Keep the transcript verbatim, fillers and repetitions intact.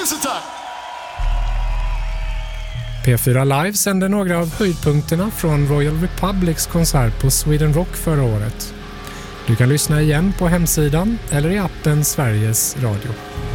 Twins-attack! P fyra Live sände några av höjdpunkterna från Royal Republics konsert på Sweden Rock förra året. Du kan lyssna igen på hemsidan eller i appen Sveriges Radio.